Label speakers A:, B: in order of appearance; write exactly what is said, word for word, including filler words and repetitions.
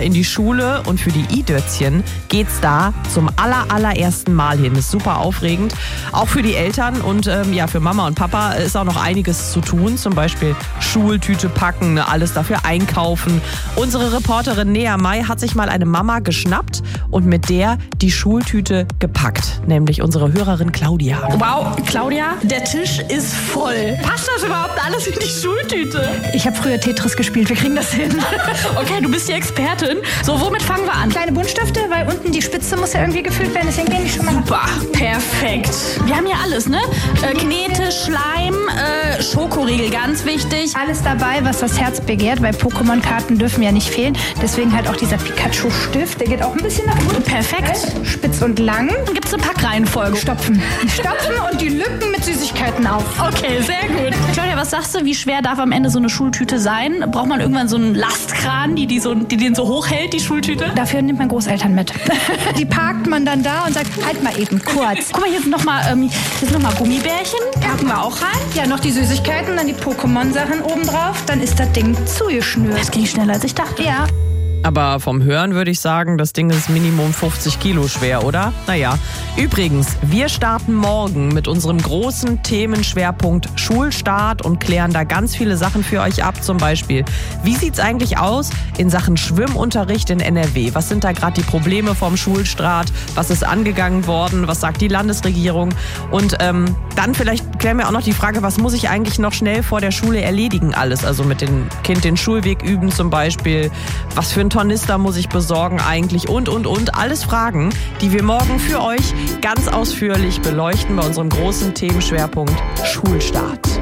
A: in die Schule und für die I-Dötzchen geht's da zum aller, allerersten Mal hin. Ist super aufregend. Auch für die Eltern und ähm, ja, für Mama und Papa ist auch noch einiges zu tun. Zum Beispiel Schultüte packen, alles dafür einkaufen. Unsere Reporterin Nea May hat sich mal eine Mama geschnappt und mit der die Schultüte gepackt. Nämlich unsere Hörerin Claudia.
B: Wow, Claudia, der Tisch ist voll. Passt das überhaupt alles in die Schultüte?
C: Ich habe früher Tetris gespielt, wir kriegen das hin.
B: Okay, du bist die Expertin. So, womit fangen wir an?
C: Kleine Buntstifte, weil unten die Spitze muss ja irgendwie gefüllt werden, deswegen gehen die schon mal.
B: Super, perfekt. Wir haben hier alles, ne? Äh, Knete, Schleim, äh, Schokoriegel, ganz wichtig.
C: Alles dabei, was das Herz begehrt, weil Pokémon-Karten dürfen ja nicht fehlen. Deswegen halt auch dieser Pikachu-Stift, der geht auch ein bisschen nach unten.
B: Perfekt.
C: Spitz und lang.
B: Dann gibt's eine Packreihenfolge.
C: Stopfen. Stopfen und die Lücken mit Süßigkeiten auf.
B: Okay, sehr gut. Claudia, was sagst du, wie schwer darf am Ende so eine Schultüte sein? Braucht man irgendwann so einen Lastkran, die, die, so, die den so hochhält, die Schultüte?
C: Dafür nimmt man Großeltern mit. Die parkt man dann da und sagt, halt mal eben kurz.
B: Guck mal, hier sind nochmal ähm, noch Gummibärchen. Packen wir auch rein.
C: Ja, noch die Süßigkeiten, dann die Pokémon-Sachen obendrauf. Dann ist das Ding zugeschnürt.
B: Das ging schneller, als ich dachte.
C: Ja.
A: Aber vom Hören würde ich sagen, das Ding ist Minimum fünfzig Kilo schwer, oder? Naja. Übrigens, wir starten morgen mit unserem großen Themenschwerpunkt Schulstart und klären da ganz viele Sachen für euch ab. Zum Beispiel, wie sieht's eigentlich aus in Sachen Schwimmunterricht in N R W? Was sind da gerade die Probleme vom Schulstart? Was ist angegangen worden? Was sagt die Landesregierung? Und ähm, dann vielleicht klären wir auch noch die Frage, was muss ich eigentlich noch schnell vor der Schule erledigen alles? Also mit dem Kind den Schulweg üben zum Beispiel. Was für ein Tornister muss ich besorgen eigentlich? Und, und, und. Alles Fragen, die wir morgen für euch ganz ausführlich beleuchten bei unserem großen Themenschwerpunkt Schulstart.